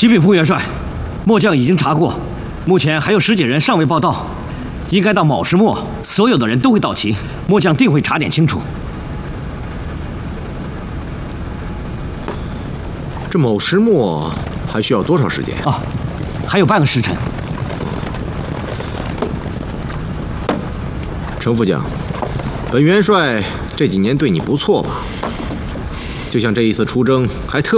启禀副元帅，末将已经查过，目前还有10几人尚未报到，应该到卯时末，所有的人都会到齐。末将定会查点清楚。 这卯时末还需要多少时间啊？还有半个时辰。 程副将，本元帅这几年对你不错吧？就像这一次出征，还特